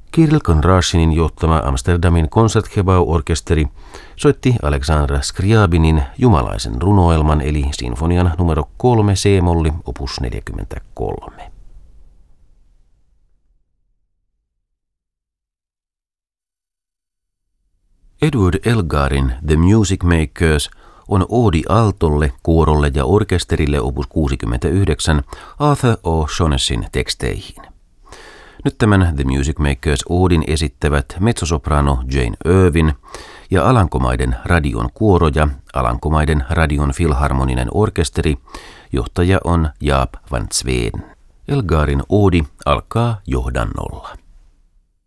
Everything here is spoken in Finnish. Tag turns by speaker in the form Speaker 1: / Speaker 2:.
Speaker 1: Kirill Kondrashinin johtama Amsterdamin Concertgebouw-orkesteri soitti Aleksandr Skriabinin jumalaisen runoelman eli sinfonian numero 3 c-molli opus 43. Edward Elgarin The Music Makers on oodi altolle, kuorolle ja orkesterille opus 69 Arthur O'Shaughnessin teksteihin. Nyt tämän The Music Makers oodin esittävät mezzosoprano Jane Irvin ja Alankomaiden radion kuoro ja Alankomaiden radion filharmoninen orkesteri, johtaja on Jaap van Zweden. Elgarin oodi alkaa johdannolla.